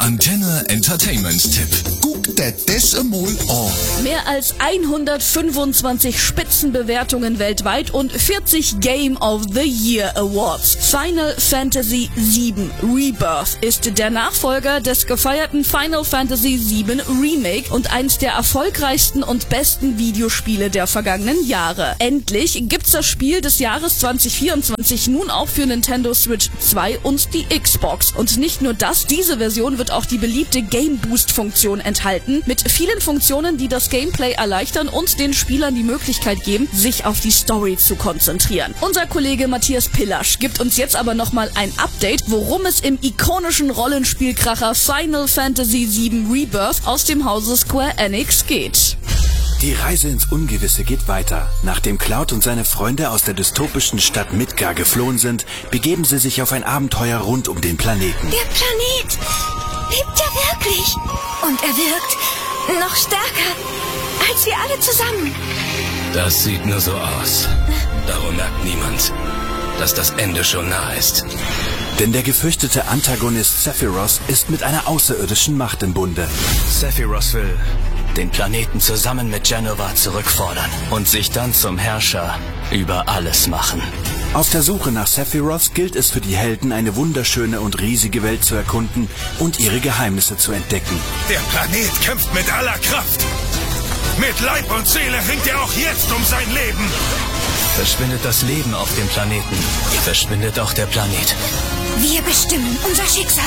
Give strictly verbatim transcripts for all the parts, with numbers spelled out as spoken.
Antenne Entertainment-Tipp. Guck dir das einmal an. Mehr als hundertfünfundzwanzig Spitzenbewertungen weltweit und vierzig Game of the Year Awards. Final Fantasy sieben Rebirth ist der Nachfolger des gefeierten Final Fantasy sieben Remake und eins der erfolgreichsten und besten Videospiele der vergangenen Jahre. Endlich gibt's das Spiel des Jahres zwanzig vierundzwanzig nun auch für Nintendo Switch zwei und die Xbox. Und nicht nur das, diese Version wird auch die beliebte Game Boost Funktion enthalten, mit vielen Funktionen, die das Gameplay erleichtern und den Spielern die Möglichkeit geben, sich auf die Story zu konzentrieren. Unser Kollege Matthias Pillasch gibt uns jetzt aber nochmal ein Update, worum es im ikonischen Rollenspielkracher Final Fantasy sieben Rebirth aus dem Hause Square Enix geht. Die Reise ins Ungewisse geht weiter. Nachdem Cloud und seine Freunde aus der dystopischen Stadt Midgar geflohen sind, begeben sie sich auf ein Abenteuer rund um den Planeten. Der Planet lebt ja wirklich. Und er wirkt noch stärker als wir alle zusammen. Das sieht nur so aus. Darum merkt niemand, dass das Ende schon nah ist. Denn der gefürchtete Antagonist Sephiroth ist mit einer außerirdischen Macht im Bunde. Sephiroth will den Planeten zusammen mit Jenova zurückfordern und sich dann zum Herrscher über alles machen. Auf der Suche nach Sephiroth gilt es für die Helden, eine wunderschöne und riesige Welt zu erkunden und ihre Geheimnisse zu entdecken. Der Planet kämpft mit aller Kraft. Mit Leib und Seele ringt er auch jetzt um sein Leben. Verschwindet das Leben auf dem Planeten, verschwindet auch der Planet. Wir bestimmen unser Schicksal.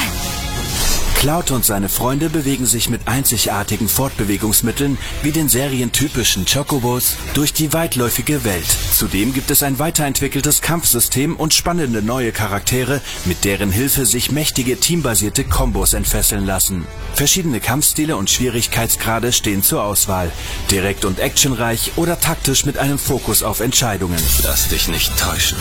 Cloud und seine Freunde bewegen sich mit einzigartigen Fortbewegungsmitteln wie den serientypischen Chocobos durch die weitläufige Welt. Zudem gibt es ein weiterentwickeltes Kampfsystem und spannende neue Charaktere, mit deren Hilfe sich mächtige teambasierte Kombos entfesseln lassen. Verschiedene Kampfstile und Schwierigkeitsgrade stehen zur Auswahl. Direkt und actionreich oder taktisch mit einem Fokus auf Entscheidungen. Lass dich nicht täuschen.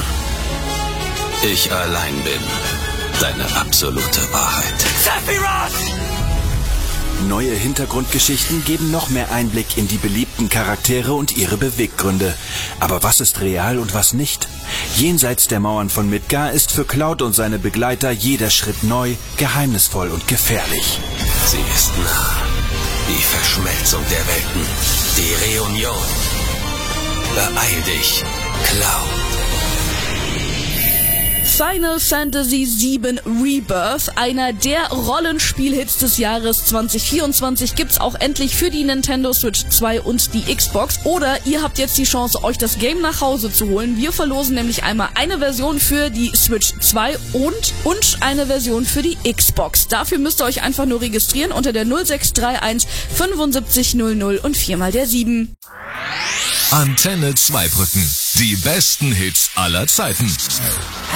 Ich allein bin deine absolute Wahrheit. Sephiroth! Neue Hintergrundgeschichten geben noch mehr Einblick in die beliebten Charaktere und ihre Beweggründe. Aber was ist real und was nicht? Jenseits der Mauern von Midgar ist für Cloud und seine Begleiter jeder Schritt neu, geheimnisvoll und gefährlich. Sie ist nah. Die Verschmelzung der Welten. Die Reunion. Beeil dich, Cloud. Final Fantasy sieben Rebirth, einer der Rollenspielhits des Jahres zwanzig vierundzwanzig, gibt's auch endlich für die Nintendo Switch zwei und die Xbox. Oder ihr habt jetzt die Chance, euch das Game nach Hause zu holen. Wir verlosen nämlich einmal eine Version für die Switch zwei und, und eine Version für die Xbox. Dafür müsst ihr euch einfach nur registrieren unter der null sechs drei eins fünfundsiebzig null null und viermal der sieben. Antenne Zweibrücken. Die besten Hits aller Zeiten.